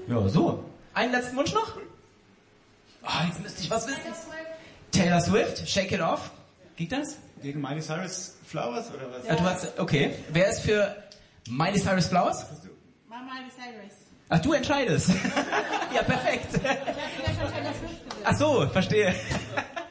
Ja, so. Einen letzten Wunsch noch? Jetzt müsste ich was wissen. Taylor Swift, Shake It Off. Geht das? Gegen Miley Cyrus Flowers oder was? Ja. Du hast, okay. Wer ist für Miley Cyrus Flowers? Miley Cyrus. Ach, du entscheidest. Ja, perfekt. Ich hatte ja schon Taylor Swift gesagt. Ach so, verstehe.